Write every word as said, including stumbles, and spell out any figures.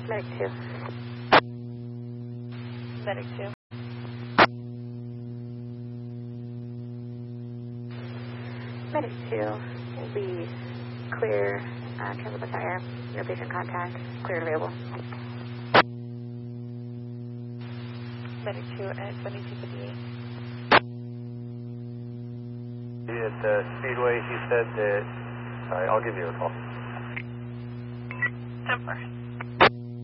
Medic two. Medic two. Medic two will be clear, uh, transit by fire, no patient contact, clear and available. Medic two at seventy-two fifty-eight. At the Speedway, he said that, alright, I'll give you a call. ten four.